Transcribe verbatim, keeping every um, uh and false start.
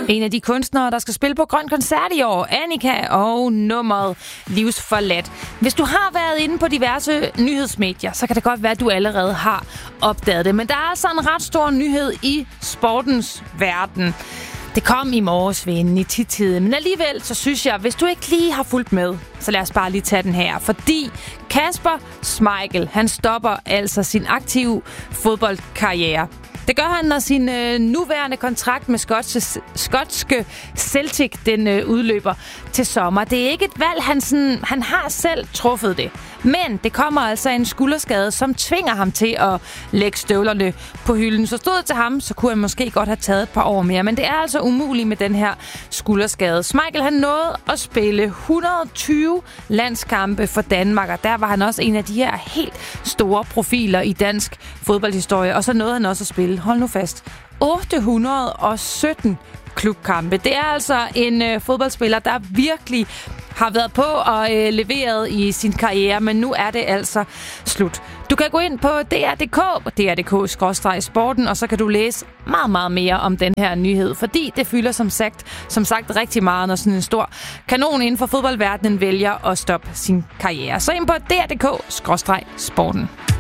En af de kunstnere, der skal spille på Grøn Koncert i år, Annika, og nummeret Livsforladt. Hvis du har været inde på diverse nyhedsmedier, så kan det godt være, at du allerede har opdaget det. Men der er altså en ret stor nyhed i sportens verden. Det kom i morges ved i ti-tiden, men alligevel så synes jeg, hvis du ikke lige har fulgt med, så lad os bare lige tage den her. Fordi Kasper Schmeichel, han stopper altså sin aktive fodboldkarriere. Det gør han, når sin øh, nuværende kontrakt med skotske, skotske Celtic den øh, udløber til sommer. Det er ikke et valg, han, sådan, han har selv truffet det. Men det kommer altså en skulderskade, som tvinger ham til at lægge støvlerne på hylden. Så stod det til ham, så kunne han måske godt have taget et par år mere. Men det er altså umuligt med den her skulderskade. Schmeichel, han nåede at spille et hundrede og tyve landskampe for Danmark, og der var han også en af de her helt store profiler i dansk fodboldhistorie. Og så nåede han også at spille, hold nu fast, otte hundrede og sytten klubkampe. Det er altså en øh, fodboldspiller, der virkelig har været på og øh, leveret i sin karriere, men nu er det altså slut. Du kan gå ind på D R punktum D K, D R punktum D K skråstreg sporten, og så kan du læse meget, meget mere om den her nyhed, fordi det fylder som sagt, som sagt rigtig meget, når sådan en stor kanon inden for fodboldverdenen vælger at stoppe sin karriere. Så ind på D R punktum D K skråstreg sporten.